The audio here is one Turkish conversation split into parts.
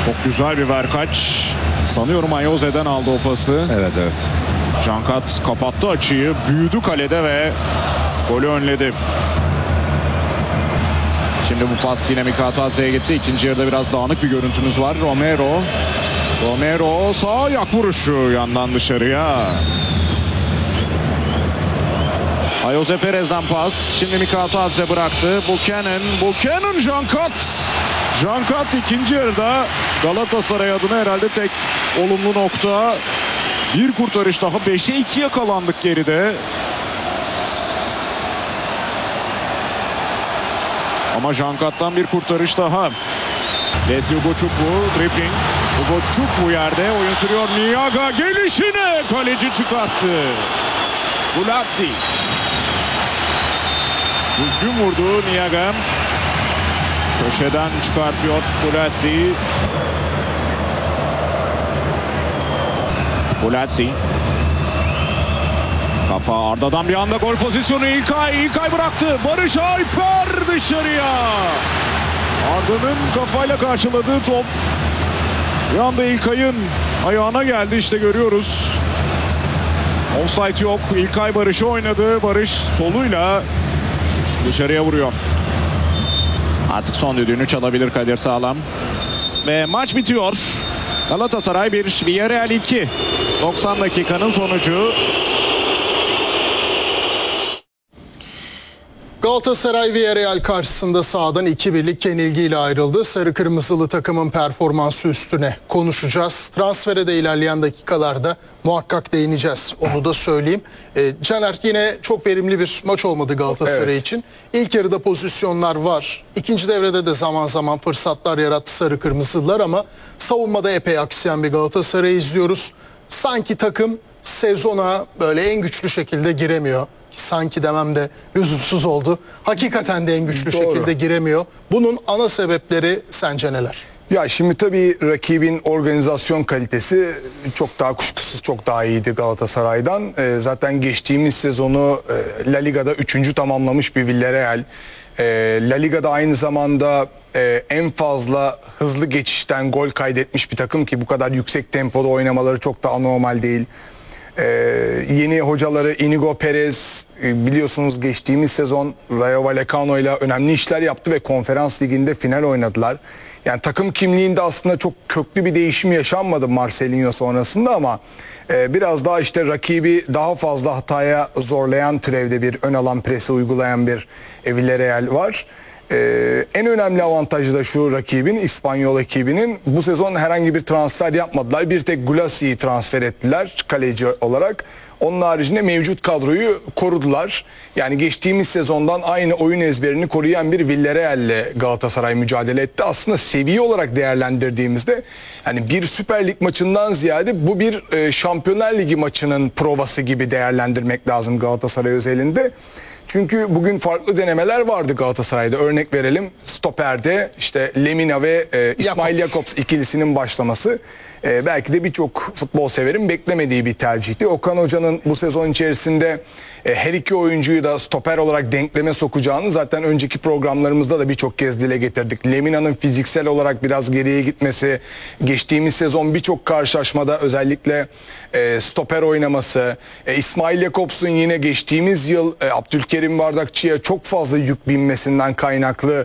Çok güzel bir verkaç. Sanıyorum Ayoze'den aldı o pası. Evet. Cankat kapattı açıyı. Büyüdü kalede ve golü önledi. Şimdi bu pas yine Mikataze'ye gitti. İkinci yarıda biraz dağınık bir görüntümüz var. Romero sağ ayak vuruşu yandan dışarıya. Ayoze Perez'den pas. Şimdi Mikataze bıraktı. Buchanan Cankat ikinci yarıda Galatasaray adına herhalde tek olumlu nokta. Bir kurtarış daha. 5'e 2 yakalandık geride. Ama Cankat'tan bir kurtarış daha. Leslie Ugochukwu dribbling. Ugochukwu yerde oyun sürüyor. Niaga gelişine kaleci çıkarttı. Gulazzi. Düzgün vurdu Niaga. Köşeden çıkartıyor Gulazzi. Kafa Arda'dan bir anda gol pozisyonu. İlkay bıraktı. Barış Alper dışarıya. Arda'nın kafayla karşıladığı top bir anda İlkay'ın ayağına geldi. İşte görüyoruz. Offside yok. İlkay Barış'ı oynadı. Barış soluyla dışarıya vuruyor. Artık son düdüğünü çalabilir Kadir Sağlam. Ve maç bitiyor. Galatasaray 1, Villarreal 2. 90 dakikanın sonucu. Galatasaray Villarreal karşısında sahadan 2-1'lik yenilgiyle ayrıldı. Sarı kırmızılı takımın performansı üstüne konuşacağız. Transfere de ilerleyen dakikalarda muhakkak değineceğiz. Onu da söyleyeyim. Caner, yine çok verimli bir maç olmadı Galatasaray için. İlk yarıda pozisyonlar var. İkinci devrede de zaman zaman fırsatlar yarattı sarı kırmızılar ama savunmada epey aksayan bir Galatasaray izliyoruz. Sanki takım sezona böyle en güçlü şekilde giremiyor. Sanki demem de lüzumsuz oldu. Hakikaten de en güçlü şekilde giremiyor. Bunun ana sebepleri sence neler? Ya şimdi tabii rakibin organizasyon kalitesi çok daha kuşkusuz çok daha iyiydi Galatasaray'dan. Zaten geçtiğimiz sezonu La Liga'da 3. tamamlamış bir Villarreal. La Liga'da aynı zamanda en fazla hızlı geçişten gol kaydetmiş bir takım ki bu kadar yüksek tempoda oynamaları çok da anormal değil. Yeni hocaları Inigo Perez biliyorsunuz geçtiğimiz sezon Rayo Vallecano ile önemli işler yaptı ve Konferans Ligi'nde final oynadılar. Yani takım kimliğinde aslında çok köklü bir değişim yaşanmadı Marcelinho sonrasında ama biraz daha işte rakibi daha fazla hataya zorlayan türevde bir ön alan presi uygulayan bir Villarreal var. En önemli avantajı da şu rakibin, İspanyol ekibinin bu sezon herhangi bir transfer yapmadılar. Bir tek Gulassi'yi transfer ettiler kaleci olarak. Onun haricinde mevcut kadroyu korudular. Yani geçtiğimiz sezondan aynı oyun ezberini koruyan bir Villarreal ile Galatasaray mücadele etti. Aslında seviye olarak değerlendirdiğimizde yani bir Süper Lig maçından ziyade bu bir Şampiyonlar Ligi maçının provası gibi değerlendirmek lazım Galatasaray özelinde. Çünkü bugün farklı denemeler vardı Galatasaray'da. Örnek verelim, stoperde işte Lemina ve İsmail Jakobs ikilisinin başlaması belki de birçok futbol severin beklemediği bir tercihti. Okan Hoca'nın bu sezon içerisinde her iki oyuncuyu da stoper olarak denkleme sokacağını zaten önceki programlarımızda da birçok kez dile getirdik. Lemina'nın fiziksel olarak biraz geriye gitmesi, geçtiğimiz sezon birçok karşılaşmada özellikle stoper oynaması, İsmail Jakobs'un yine geçtiğimiz yıl Abdülkerim Bardakçı'ya çok fazla yük binmesinden kaynaklı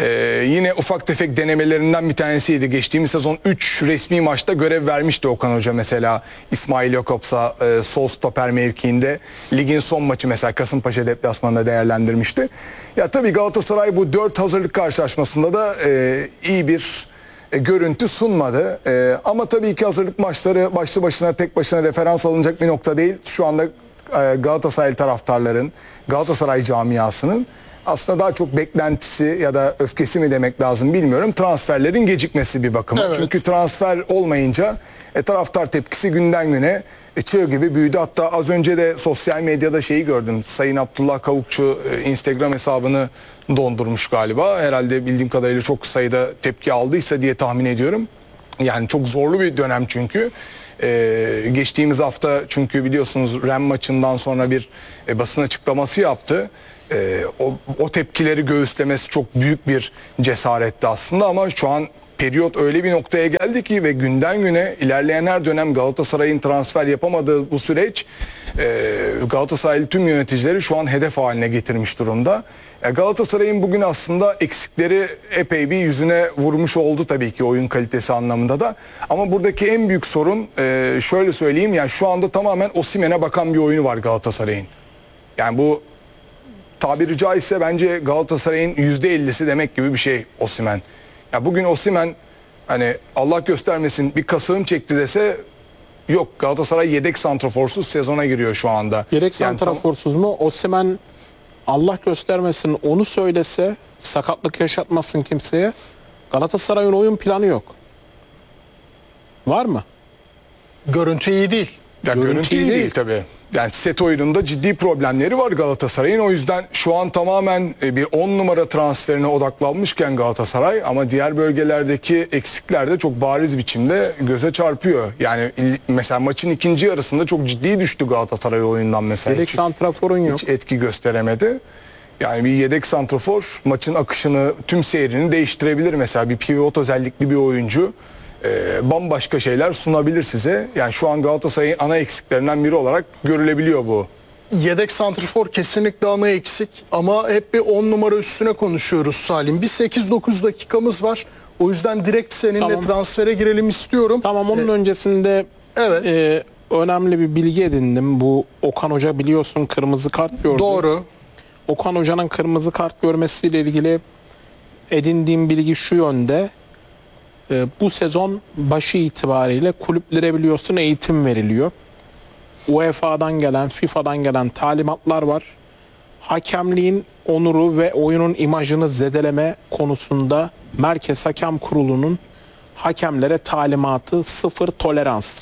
yine ufak tefek denemelerinden bir tanesiydi. Geçtiğimiz sezon 3 resmi maçta görev vermişti Okan Hoca mesela İsmail Jakobs'a sol stoper mevkiinde. Ligin son maçı mesela Kasımpaşa deplasmanında değerlendirmişti. Ya tabii Galatasaray bu 4 hazırlık karşılaşmasında da iyi bir görüntü sunmadı. Ama tabii ki hazırlık maçları başlı başına tek başına referans alınacak bir nokta değil. Şu anda Galatasaray taraftarların, Galatasaray camiasının aslında daha çok beklentisi ya da öfkesi mi demek lazım bilmiyorum. Transferlerin gecikmesi bir bakıma. Evet. Çünkü transfer olmayınca taraftar tepkisi günden güne çığ gibi büyüdü. Hatta az önce de sosyal medyada şeyi gördüm. Sayın Abdullah Kavukçu Instagram hesabını dondurmuş galiba. Herhalde bildiğim kadarıyla çok sayıda tepki aldıysa diye tahmin ediyorum. Yani çok zorlu bir dönem çünkü. Geçtiğimiz hafta çünkü biliyorsunuz Ren maçından sonra bir basın açıklaması yaptı. O tepkileri göğüslemesi çok büyük bir cesaretti aslında ama şu an periyot öyle bir noktaya geldi ki ve günden güne ilerleyen her dönem Galatasaray'ın transfer yapamadığı bu süreç Galatasaraylı tüm yöneticileri şu an hedef haline getirmiş durumda. Galatasaray'ın bugün aslında eksikleri epey bir yüzüne vurmuş oldu tabii ki oyun kalitesi anlamında da. Ama buradaki en büyük sorun şöyle söyleyeyim, yani şu anda tamamen Osimhen'e bakan bir oyunu var Galatasaray'ın. Yani bu tabiri caizse bence Galatasaray'ın %50'si demek gibi bir şey Osimhen. Ya bugün Osimhen hani Allah göstermesin bir kasığım çekti dese yok, Galatasaray yedek santraforsuz sezona giriyor şu anda. Yedek Yani santraforsuz mu? Osimhen Allah göstermesin onu söylese, sakatlık yaşatmasın kimseye. Galatasaray'ın oyun planı yok. Var mı? Görüntü iyi değil. Ya görüntü iyi değil tabii. Yani set oyununda ciddi problemleri var Galatasaray'ın. O yüzden şu an tamamen bir 10 numara transferine odaklanmışken Galatasaray, ama diğer bölgelerdeki eksikler de çok bariz biçimde göze çarpıyor. Yani mesela maçın ikinci yarısında çok ciddi düştü Galatasaray oyundan mesela. Yedek santraforun yok. Hiç etki gösteremedi. Yani bir yedek santrafor maçın akışını, tüm seyrini değiştirebilir mesela. Bir pivot özellikli bir oyuncu bambaşka şeyler sunabilir size. Yani şu an Galatasaray'ın ana eksiklerinden biri olarak görülebiliyor bu. Yedek santrfor kesinlikle ana eksik ama hep bir 10 numara üstüne konuşuyoruz Salim. Bir 8-9 dakikamız var. O yüzden direkt seninle Tamam. transfere girelim istiyorum. Tamam, onun öncesinde Evet. önemli bir bilgi edindim. Bu Okan Hoca biliyorsun kırmızı kart gördü. Doğru. Okan Hoca'nın kırmızı kart görmesiyle ilgili edindiğim bilgi şu yönde. Bu sezon başı itibariyle kulüplere biliyorsun eğitim veriliyor. UEFA'dan gelen, FIFA'dan gelen talimatlar var. Hakemliğin onuru ve oyunun imajını zedeleme konusunda Merkez Hakem Kurulu'nun hakemlere talimatı sıfır tolerans.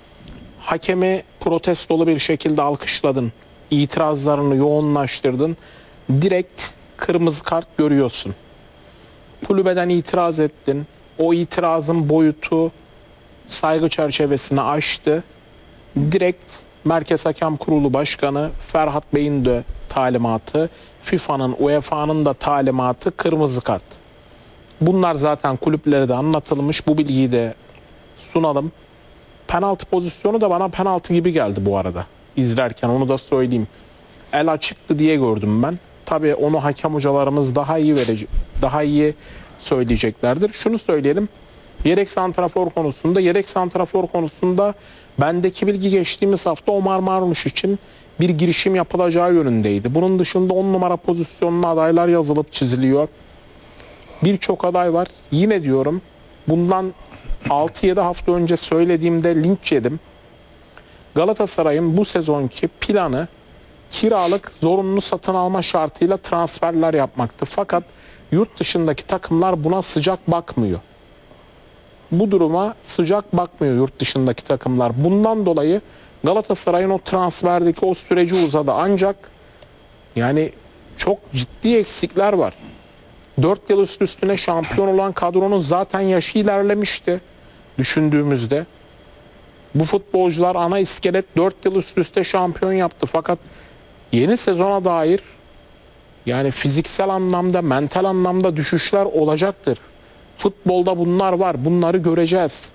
Hakemi protestolu bir şekilde alkışladın, itirazlarını yoğunlaştırdın, direkt kırmızı kart görüyorsun. Kulübeden itiraz ettin. O itirazın boyutu saygı çerçevesini aştı. Direkt Merkez Hakem Kurulu Başkanı Ferhat Bey'in de talimatı, FIFA'nın, UEFA'nın da talimatı kırmızı kart. Bunlar zaten kulüplere de anlatılmış. Bu bilgiyi de sunalım. Penaltı pozisyonu da bana penaltı gibi geldi bu arada. İzlerken onu da söyleyeyim. El açıktı diye gördüm ben. Tabii onu hakem hocalarımız daha iyi söyleyeceklerdir. Şunu söyleyelim. Yedek santrafor konusunda bendeki bilgi geçtiğimiz hafta Omar Marmuş için bir girişim yapılacağı yönündeydi. Bunun dışında 10 numara pozisyonuna adaylar yazılıp çiziliyor. Birçok aday var. Yine diyorum, bundan 6-7 hafta önce söylediğimde linç yedim. Galatasaray'ın bu sezonki planı kiralık zorunlu satın alma şartıyla transferler yapmaktı. Fakat yurt dışındaki takımlar buna sıcak bakmıyor. Bu duruma sıcak bakmıyor yurt dışındaki takımlar. Bundan dolayı Galatasaray'ın o transferdeki o süreci uzadı. Ancak yani çok ciddi eksikler var. 4 yıl üst üstüne şampiyon olan kadronun zaten yaşı ilerlemişti düşündüğümüzde. Bu futbolcular ana iskelet 4 yıl üst üste şampiyon yaptı. Fakat yeni sezona dair yani fiziksel anlamda, mental anlamda düşüşler olacaktır. Futbolda bunlar var. Bunları göreceğiz.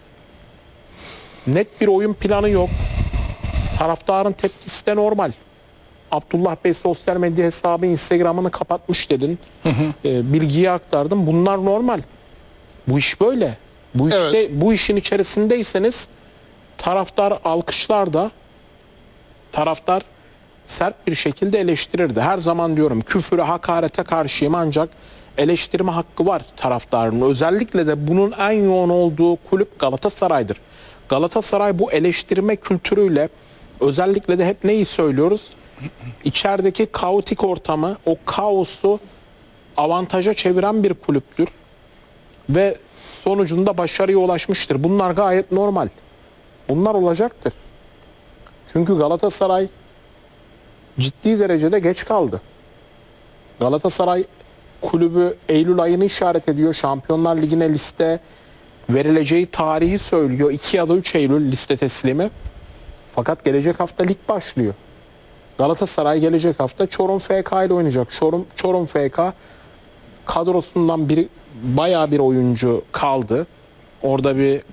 Net bir oyun planı yok. Taraftarın tepkisi de normal. Abdullah Bey sosyal medya hesabı Instagram'ını kapatmış dedin. Bilgiyi aktardım. Bunlar normal. Bu iş böyle. Bu işte, Evet. bu işin içerisindeyseniz taraftar alkışlar da, taraftar sert bir şekilde eleştirirdi. Her zaman diyorum, küfüre, hakarete karşıyım, ancak eleştirme hakkı var taraftarın. Özellikle de bunun en yoğun olduğu kulüp Galatasaray'dır. Galatasaray bu eleştirme kültürüyle, özellikle de hep neyi söylüyoruz? İçerideki kaotik ortamı, o kaosu avantaja çeviren bir kulüptür. Ve sonucunda başarıya ulaşmıştır. Bunlar gayet normal. Bunlar olacaktır. Çünkü Galatasaray ciddi derecede geç kaldı. Galatasaray kulübü Eylül ayını işaret ediyor. Şampiyonlar Ligi'ne liste verileceği tarihi söylüyor. 2 ya da 3 Eylül liste teslimi. Fakat gelecek hafta lig başlıyor. Galatasaray gelecek hafta Çorum FK ile oynayacak. Çorum FK kadrosundan bayağı bir oyuncu kaldı. Orada bir